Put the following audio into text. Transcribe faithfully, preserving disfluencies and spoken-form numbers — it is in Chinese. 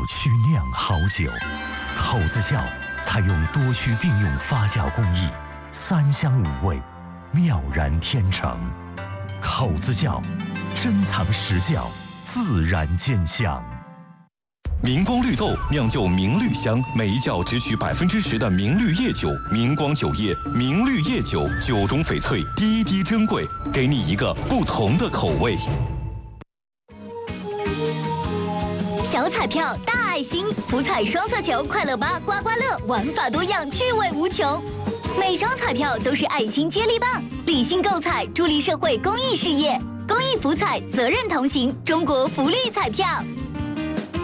曲酿好酒，口子窖采用多区并用发酵工艺，三香五味，妙然天成。口子窖，珍藏实窖，自然见香。 明光绿豆酿就明绿香，每一窖只取百分之十的明绿叶酒。明光酒业明绿叶酒，酒中翡翠，滴滴珍贵，给你一个不同的口味。 小彩票大爱心，福彩双色球快乐吧刮刮乐，玩法多样，趣味无穷。每张彩票都是爱心接力棒，理性购彩，助力社会公益事业。公益福彩，责任同行，中国福利彩票。